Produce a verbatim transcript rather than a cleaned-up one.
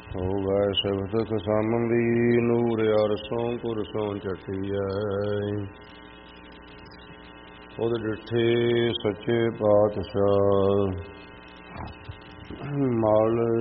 ਹੋਵੈ ਸਿਫਤ ਸੰਬੰਧੀ ਨੂਰ ਅਰਸੋਂ ਕੁਰਸੋਂ ਚਟੀਐ। ਉਦ ਡਿਠੇ ਸੱਚੇ ਪਾਤਸ਼ਾਹ ਮਲ